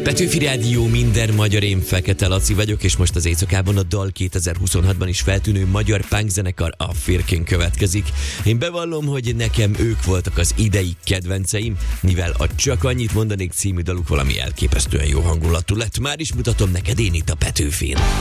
Petőfi Rádió, minden magyar, én Fekete Laci vagyok, és most az éjszakában a dal 2026-ban is feltűnő magyar punk zenekar, a Firkin következik. Én bevallom, hogy nekem ők voltak az idei kedvenceim, mivel a Csak annyit mondanék című daluk valami elképesztően jó hangulatú lett. Már is mutatom neked, én itt a Petőfin.